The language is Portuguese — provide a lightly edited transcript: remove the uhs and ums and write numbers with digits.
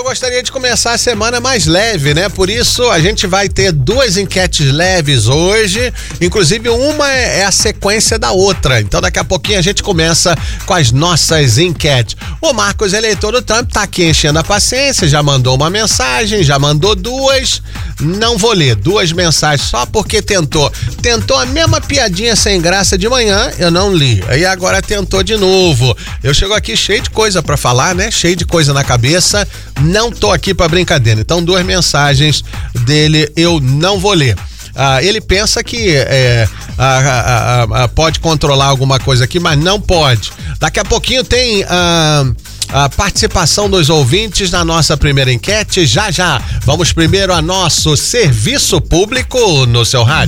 gostaria de começar a semana mais leve, né? Por isso a gente vai ter duas enquetes leves hoje, inclusive uma é a sequência da outra. Então daqui a pouquinho a gente começa com as nossas enquetes. O Marcos, eleitor do Trump, tá aqui enchendo a paciência, já mandou uma mensagem, já mandou duas. Não vou ler duas mensagens só porque tentou a mesma piadinha sem graça de manhã, eu não li. Aí agora tentou de novo. Eu chego aqui cheio de coisa pra falar, né? Cheio de coisa na cabeça. Não tô aqui pra brincadeira. Então, duas mensagens dele eu não vou ler. Ele pensa que pode controlar alguma coisa aqui, mas não pode. Daqui a pouquinho tem a participação dos ouvintes na nossa primeira enquete. Já. Vamos primeiro a nosso serviço público no seu rádio.